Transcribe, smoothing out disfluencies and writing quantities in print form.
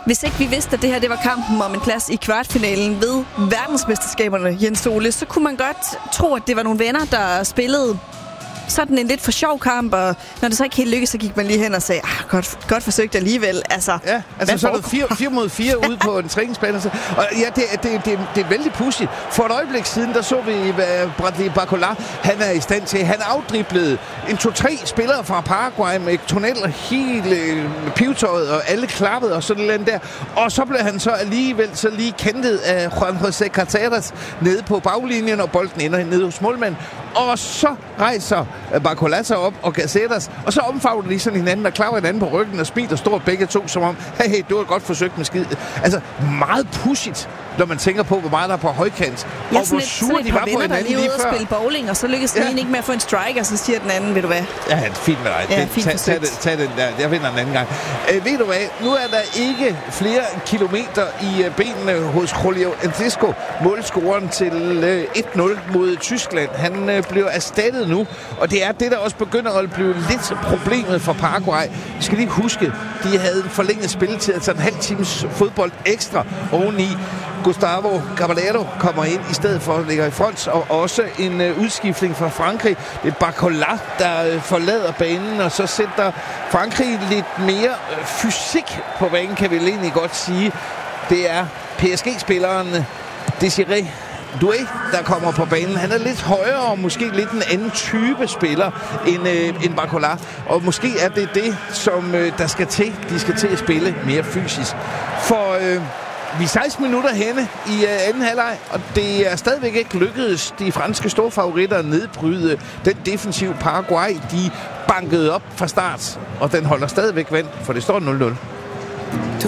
Hvis ikke vi vidste, at det her det var kampen om en plads i kvartfinalen ved verdensmesterskaberne, Jens Ole, så kunne man godt tro, at det var nogle venner, der spillede sådan en lidt for sjov kamp, og når det så ikke helt lykkedes, så gik man lige hen og sagde, godt forsøgt alligevel. Altså, ja, altså så er der 4 mod 4 ude på en træningsbane. Og ja, det er vældig pudsigt. For et øjeblik siden, der så vi, hvad Bradley Barcola, han er i stand til. Han afdriblede en 2-3 spillere fra Paraguay med tunneller helt pivtøjet, og alle klappede og sådan noget der. Og så blev han så alligevel så lige kentet af Juan José Carteras nede på baglinjen, og bolden ender nede hos målmanden. Og så rejser Barcola sig op og Caceres, og så omfavner de sådan hinanden og klapper hinanden på ryggen og smiler stort begge to, som om, hey, det var godt forsøgt med skid. Altså, meget pudsigt, når man tænker på, hvor meget der er på højkant. Ja, og hvor sure de var på hinanden lige ude før. At spille bowling, og så lykkes den ene ikke med at få en strike, og så siger den anden, ved du hvad? Ja, fint med dig. Ja, tag den der. Jeg vinder den anden gang. Ved du hvad? Nu er der ikke flere kilometer i benene hos Julio Enciso, målscoren til 1-0 mod Tyskland. Han bliver erstattet nu, og det er det, der også begynder at blive lidt problemet for Paraguay. Vi skal lige huske, de havde en forlænget spilletid, altså en halv times fodbold ekstra oveni. Gustavo Caballero kommer ind i stedet for at ligge i front, og også en udskiftning fra Frankrig. Det er Barcola, der forlader banen, og så sætter Frankrig lidt mere fysik på banen, kan vi egentlig godt sige. Det er PSG-spilleren Désiré Doué, der kommer på banen. Han er lidt højere og måske lidt en anden type spiller end Barcola. Og måske er det, som der skal til. De skal til at spille mere fysisk. For vi er 16 minutter henne i anden halvleg, og det er stadigvæk ikke lykkedes de franske storfavoritter at nedbryde den defensive Paraguay. De bankede op fra start, og den holder stadigvæk vand, for det står 0-0.